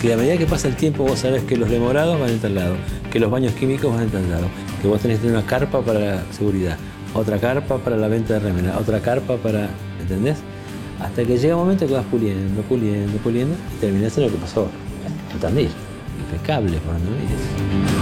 Porque a medida que pasa el tiempo vos sabés que los demorados van en tal lado, que los baños químicos van en tal lado, que vos tenés que tener una carpa para la seguridad, otra carpa para la venta de remera, otra carpa para... ¿Entendés? Hasta que llega un momento que vas puliendo y terminás en lo que pasó en Tandil. Impecable por donde mires.